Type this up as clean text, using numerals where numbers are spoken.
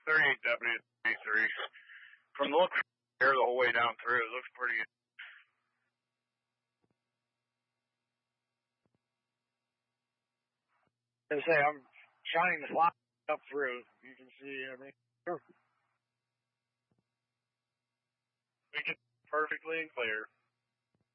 38W3. From the look here the whole way down through, it looks pretty good. As I say, I'm shining the light up through. You can see everything. We can perfectly and clear.